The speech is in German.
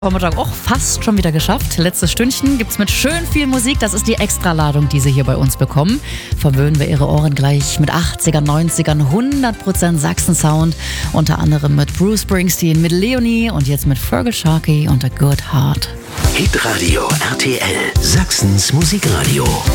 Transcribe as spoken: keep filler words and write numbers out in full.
Vormittag auch fast schon wieder geschafft. Letztes Stündchen gibt's mit schön viel Musik. Das ist die Extraladung, die Sie hier bei uns bekommen. Verwöhnen wir Ihre Ohren gleich mit achtzigern, neunzigern, hundert Prozent Sachsen-Sound. Unter anderem mit Bruce Springsteen, mit Leonie und jetzt mit Feargal Sharkey und A Good Heart. Hitradio R T L, Sachsens Musikradio.